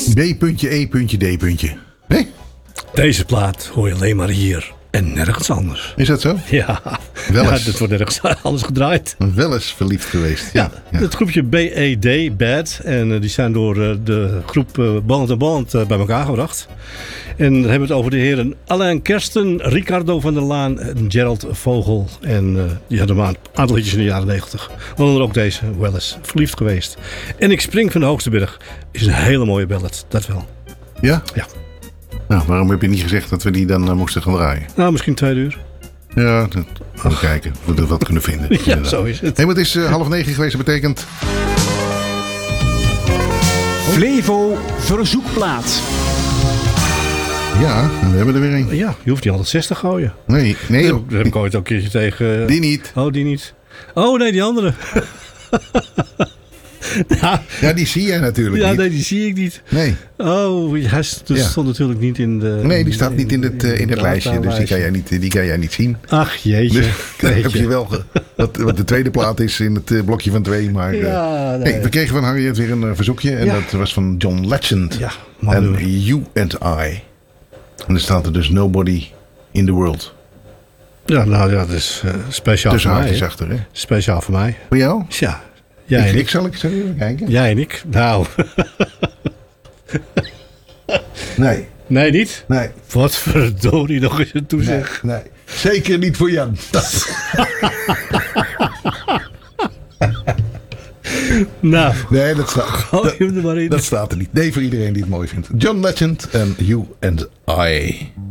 B.E.D. Nee? Deze plaat hoor je alleen maar hier en nergens anders. Is dat zo? Ja, Wel eens. dat wordt nergens anders gedraaid. Wel eens verliefd geweest. Ja. Het groepje BED, Bad. En die zijn door de groep Band Band bij elkaar gebracht. En dan hebben we het over de heren Alain Kersten, Ricardo van der Laan en Gerald Vogel. En die hadden maar een aantal liedjes in de jaren 90. Waaronder ook deze, wel eens verliefd geweest. En Ik spring van de hoogste berg is een hele mooie ballad, dat wel. Ja? Ja. Nou, waarom heb je niet gezegd dat we die dan moesten gaan draaien? Nou, misschien 2 uur. Ja, dat gaan we kijken of we er wat kunnen vinden. Ja, Inderdaad. zo is het. Hey, maar het is 8:30 geweest, dat betekent... Flevo Verzoekplaat. Ja, we hebben er weer een. Ja, je hoeft niet altijd 60 te gooien. Nee. Daar heb ik ooit ook een keertje tegen... Die niet. Oh, die niet. Oh, nee, die andere. Ja, die zie jij natuurlijk Ja, niet. nee, die zie ik niet. Nee. Oh, hij stond natuurlijk niet in de... Nee, die staat niet in het lijstje. Dus die kan jij niet zien. Ach, jeetje. Dus dan heb je wel wat de tweede plaat is in het blokje van 2. Maar Ja, nee. we kregen van Harriet weer een verzoekje. En Ja. dat was van John Legend. Ja, En You and I. En er staat er dus Nobody in the World. Ja, nou ja, dat is speciaal Tussen voor mij. haakjes hè? achter, hè? Speciaal voor mij. Voor jou? Ja, jij en ik. Zal ik even kijken? Jij en ik. Nou, Nee. nee niet? Nee. Wat verdorie nog eens een toezeg. Nee. Zeker niet voor Jan. Nou, Nee, dat staat, gooi hem er maar in. dat staat er niet. Nee, voor iedereen die het mooi vindt. John Legend en You and I.